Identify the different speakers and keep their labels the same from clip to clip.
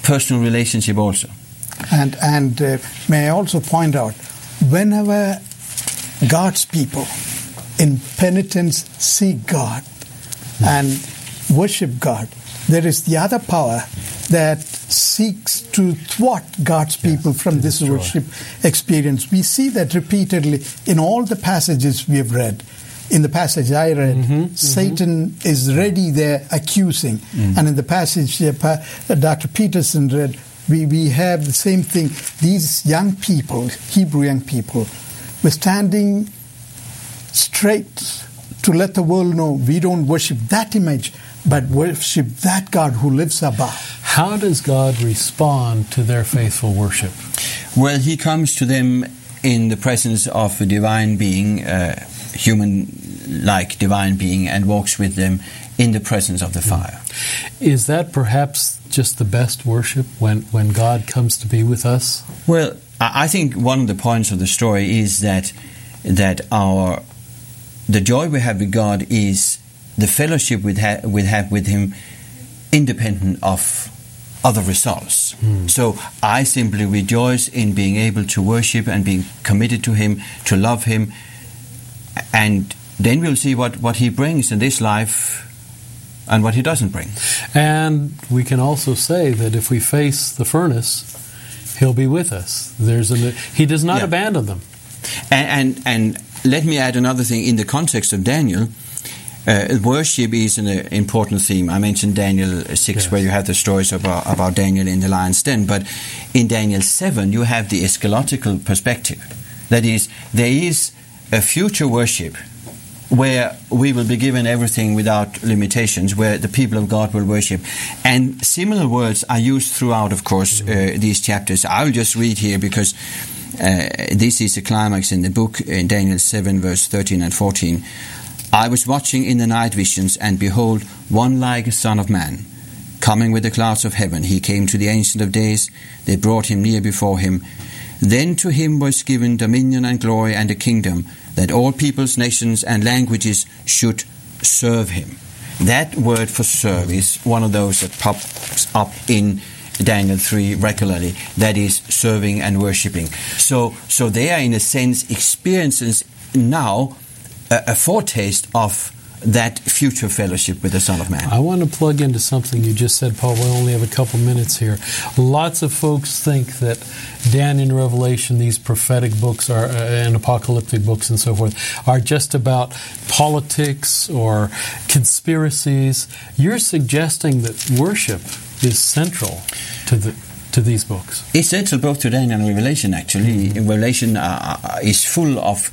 Speaker 1: personal relationship also.
Speaker 2: And may I also point out, whenever God's people in penitence seek God and worship God, there is the other power that seeks to thwart God's people from this worship experience. We see that repeatedly in all the passages we have read. In the passage I read, Satan is ready there accusing. And in the passage Dr. Peterson read, we have the same thing. These young people, Hebrew young people, were standing straight to let the world know we don't worship that image, but worship that God who lives above.
Speaker 3: How does God respond to their faithful worship?
Speaker 1: Well, he comes to them in the presence of a divine being, human-like divine being, and walks with them in the presence of the fire.
Speaker 3: Is that perhaps just the best worship, when God comes to be with us?
Speaker 1: Well, I think one of the points of the story is that the joy we have with God is the fellowship we have with Him, independent of other results. So I simply rejoice in being able to worship and being committed to Him, to love Him, and then we'll see what He brings in this life and what He doesn't bring.
Speaker 3: And we can also say that if we face the furnace, He'll be with us. He does not abandon them.
Speaker 1: And let me add another thing. In the context of Daniel, worship is an important theme. I mentioned Daniel 6, where you have the stories about Daniel in the lion's den. But in Daniel 7, you have the eschatological perspective. That is, there is a future worship where we will be given everything without limitations, where the people of God will worship. And similar words are used throughout, of course, these chapters. I will just read here because this is the climax in the book, in Daniel 7, verse 13 and 14. I was watching in the night visions, and behold, one like a son of man, coming with the clouds of heaven. He came to the Ancient of Days. They brought him near before him. Then to him was given dominion and glory and a kingdom, that all peoples, nations, and languages should serve him. That word for serve is one of those that pops up in Daniel 3 regularly. That is serving and worshipping. So they are, in a sense, experiences now a foretaste of that future fellowship with the Son of Man.
Speaker 3: I want to plug into something you just said, Paul. We only have a couple minutes here. Lots of folks think that Daniel and Revelation, these prophetic books and apocalyptic books and so forth, are just about politics or conspiracies. You're suggesting that worship is central to these books.
Speaker 1: It's central both to Daniel and Revelation, actually. Revelation is full of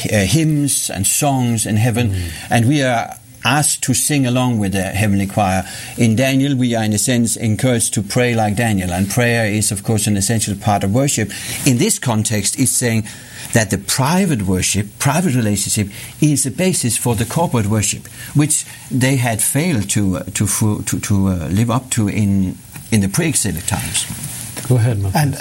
Speaker 1: hymns and songs in heaven, and we are asked to sing along with the heavenly choir. In Daniel, we are in a sense encouraged to pray like Daniel, and prayer is, of course, an essential part of worship. In this context, it's saying that the private worship, private relationship, is the basis for the corporate worship, which they had failed to live up to in the pre-exilic times.
Speaker 3: Go ahead, Matthew.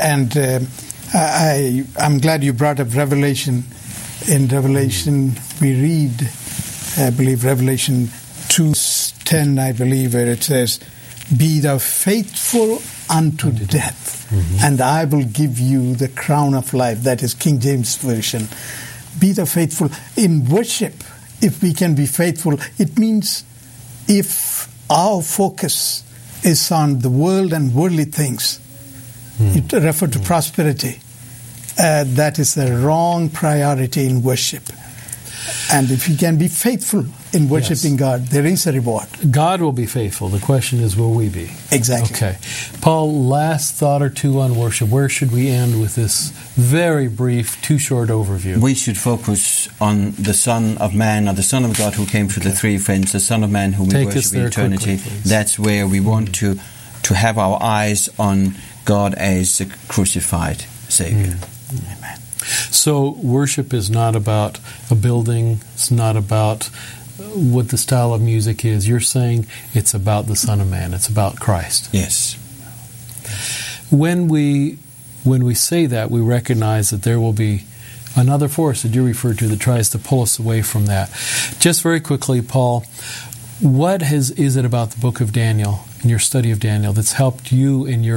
Speaker 2: And I'm glad you brought up Revelation. In Revelation, we read, I believe, Revelation 2:10, I believe, where it says, "Be thou faithful unto death, and I will give you the crown of life." That is King James Version. Be thou faithful. In worship, if we can be faithful, it means if our focus is on the world and worldly things, it refers to prosperity. That is the wrong priority in worship. And if you can be faithful in worshiping God, there is a reward.
Speaker 3: God will be faithful. The question is, will we be?
Speaker 2: Exactly.
Speaker 3: Okay. Paul, last thought or two on worship. Where should we end with this very brief, too short overview?
Speaker 1: We should focus on the Son of Man, or the Son of God who came to the three friends, the Son of Man whom we worship in eternity.
Speaker 3: Quickly,
Speaker 1: that's where we want to have our eyes on God as a crucified Savior.
Speaker 3: Amen. So worship is not about a building. It's not about what the style of music is. You're saying it's about the Son of Man. It's about Christ.
Speaker 1: Yes.
Speaker 3: When we say that, we recognize that there will be another force that you referred to that tries to pull us away from that. Just very quickly, Paul, what is it about the book of Daniel, in your study of Daniel, that's helped you in your